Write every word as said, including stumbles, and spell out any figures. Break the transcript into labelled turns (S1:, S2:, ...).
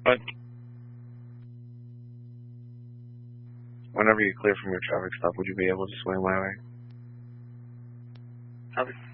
S1: But whenever you clear from your traffic stop, would you be able to swing my way?
S2: Okay.